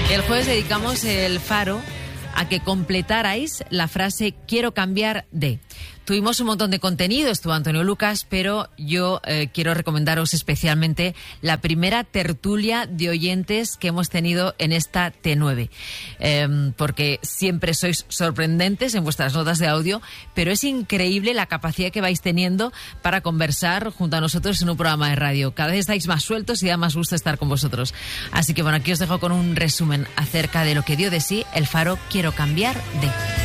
El jueves dedicamos el Faro a que completarais la frase quiero cambiar de. Tuvimos un montón de contenido, estuvo Antonio Lucas, pero yo quiero recomendaros especialmente la primera tertulia de oyentes que hemos tenido en esta T9. Porque siempre sois sorprendentes en vuestras notas de audio, pero es increíble la capacidad que vais teniendo para conversar junto a nosotros en un programa de radio. Cada vez estáis más sueltos y da más gusto estar con vosotros. Así que bueno, aquí os dejo con un resumen acerca de lo que dio de sí el Faro Quiero Cambiar de.